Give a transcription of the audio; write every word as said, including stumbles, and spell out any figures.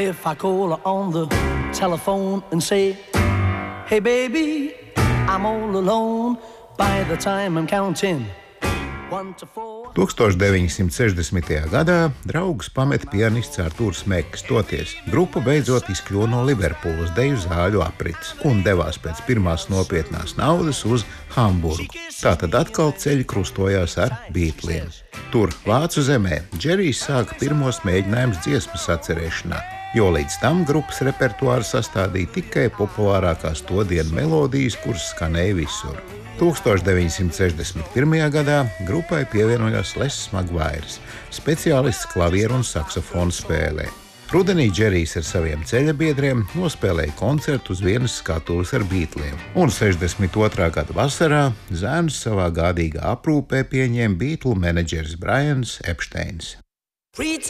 If I call her on the telephone and say, hey baby, I'm all alone by the time I'm counting one to four. tuksstoš deviņsimt sešdesmitajā gadā draugus pameta pianists Artūrs Mekis. Toties grupa beidzot izkļuva no Liverpūles deju zāļu aprits un devās pēc pirmās nopietnās naudas uz Hamburgu. Tātad atkal ceļi krustojās ar Beatliem. Tur, Vācu zemē, Džerijs sāka pirmos mēģinājumus dziesmas atcerēšanā, jo līdz tam grupas repertuāru sastādīja tikai populārākās todienu melodijas, kuras skanēja visur. tūkstoš deviņsimt sešdesmit pirmajā gadā grupai pievienojās Les Maguires, speciālists klavieru un saksofonu spēlē. Rudenī Džerijs ar saviem ceļabiedriem nospēlēja koncertu uz vienas skatuves ar Beatliem, un sešdesmit otrā gada vasarā zēnus savā gādīgā aprūpē pieņēma Beatlu menedžeris Brians Epsteins.